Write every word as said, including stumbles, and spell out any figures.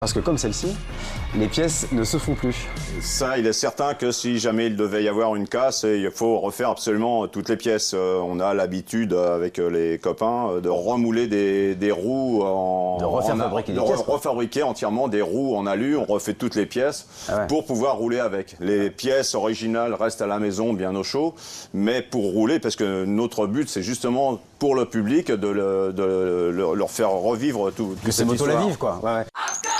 Parce que comme celle-ci, les pièces ne se font plus. Ça, il est certain que si jamais il devait y avoir une casse, il faut refaire absolument toutes les pièces. On a l'habitude avec les copains de remouler des, des roues en... De refaire fabriquer de des pièces, quoi. refabriquer entièrement des roues en alu, on refait toutes les pièces Ah ouais. pour pouvoir rouler avec. Les pièces originales restent à la maison bien au chaud, mais pour rouler, parce que notre but c'est justement pour le public de, le, de le, leur faire revivre tout, toute Que ces cette motos la histoire. vivent, quoi. Ouais, ouais.